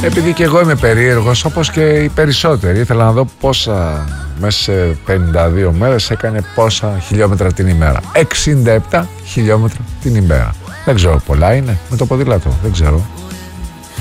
Επειδή και εγώ είμαι περίεργος όπως και οι περισσότεροι, ήθελα να δω πόσα μέσα σε 52 μέρες έκανε πόσα χιλιόμετρα την ημέρα. 67 χιλιόμετρα την ημέρα. Δεν ξέρω, πολλά είναι με το ποδήλατο, δεν ξέρω.